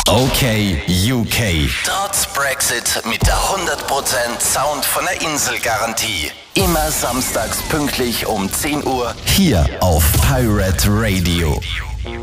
Okay, UK. Trotz Brexit mit der 100% Sound von der Inselgarantie. Immer samstags pünktlich um 10 Uhr hier auf Pirate Radio.